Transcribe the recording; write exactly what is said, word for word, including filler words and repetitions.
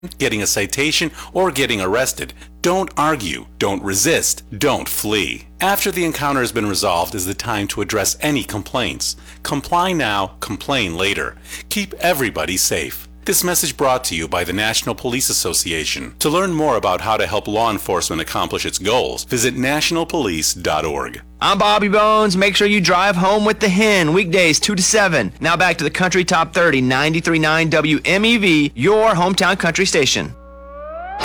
getting a citation, or getting arrested. Don't argue, don't resist, don't flee. After the encounter has been resolved is the time to address any complaints. Comply now, complain later. Keep everybody safe. This message brought to you by the National Police Association. To learn more about how to help law enforcement accomplish its goals, visit national police dot org. I'm Bobby Bones. Make sure you drive home with the hen, weekdays two to seven. Now back to the Country Top thirty, ninety-three point nine W M E V, your hometown country station.